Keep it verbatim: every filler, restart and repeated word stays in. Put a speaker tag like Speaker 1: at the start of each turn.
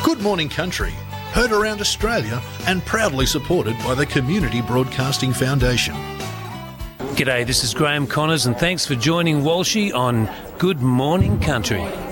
Speaker 1: Good Morning Country, heard around Australia and proudly supported by the Community Broadcasting Foundation.
Speaker 2: G'day, this is Graham Connors and thanks for joining Walshy on Good Morning Country.